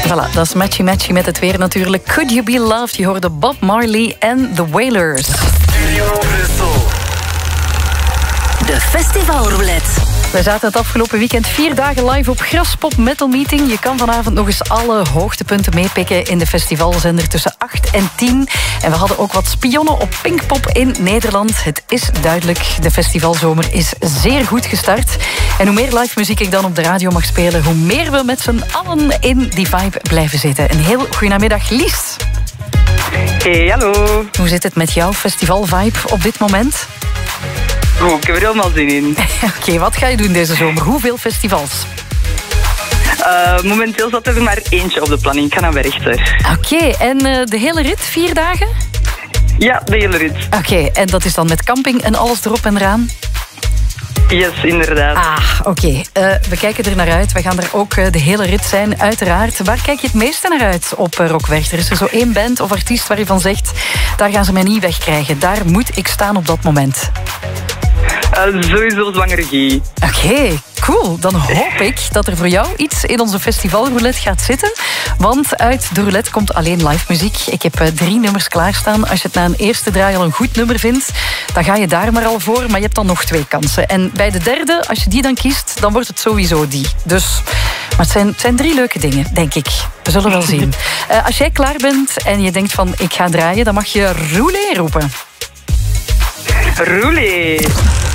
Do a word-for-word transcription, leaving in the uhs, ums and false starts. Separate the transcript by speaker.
Speaker 1: Voilà, dat is matchy matchy met het weer natuurlijk. Could You Be Loved? Je hoorde Bob Marley en The Wailers.
Speaker 2: Studio Brussel.
Speaker 3: De Festivalroulette.
Speaker 1: We zaten het afgelopen weekend vier dagen live op Graspop Metal Meeting. Je kan vanavond nog eens alle hoogtepunten meepikken in de festivalzender tussen acht en tien. En we hadden ook wat spionnen op Pinkpop in Nederland. Het is duidelijk, de festivalzomer is zeer goed gestart. En hoe meer live muziek ik dan op de radio mag spelen, hoe meer we met z'n allen in die vibe blijven zitten. Een heel goedemiddag, Lies.
Speaker 4: Hey, hallo.
Speaker 1: Hoe zit het met jouw festivalvibe op dit moment?
Speaker 4: Goed, ik heb er helemaal zin in.
Speaker 1: Oké, okay, wat ga je doen deze zomer? Hoeveel festivals?
Speaker 4: Uh, momenteel zat er maar eentje op de planning. Ik ga naar Werchter.
Speaker 1: Oké, okay, en uh, de hele rit, vier dagen?
Speaker 4: Ja, de hele rit.
Speaker 1: Oké, okay, en dat is dan met camping en alles erop en eraan?
Speaker 4: Yes, inderdaad.
Speaker 1: Ah, oké. Okay. Uh, we kijken er naar uit. We gaan er ook uh, de hele rit zijn, uiteraard. Waar kijk je het meeste naar uit op uh, Rock Werchter? Is er zo één band of artiest waar je van zegt, daar gaan ze mij niet wegkrijgen. Daar moet ik staan op dat moment.
Speaker 4: Uh, sowieso Zwangere Guy.
Speaker 1: Oké, okay, cool. Dan hoop ik dat er voor jou iets in onze festivalroulette gaat zitten. Want uit de roulette komt alleen live muziek. Ik heb uh, drie nummers klaarstaan. Als je het na een eerste draai al een goed nummer vindt, dan ga je daar maar al voor. Maar je hebt dan nog twee kansen. En bij de derde, als je die dan kiest, dan wordt het sowieso die. Dus, maar het zijn, het zijn drie leuke dingen, denk ik. We zullen wel zien. Uh, als jij klaar bent en je denkt van ik ga draaien, dan mag je roulé roepen.
Speaker 4: Roulé.